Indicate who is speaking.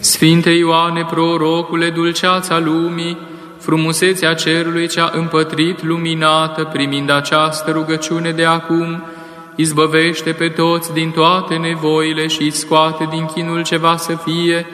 Speaker 1: Sfinte Ioane, prorocule, dulceața lumii, frumusețea cerului ce-a împătrit luminată, primind această rugăciune de acum, izbăvește pe toți din toate nevoile și îi scoate din chinul ce va să fie,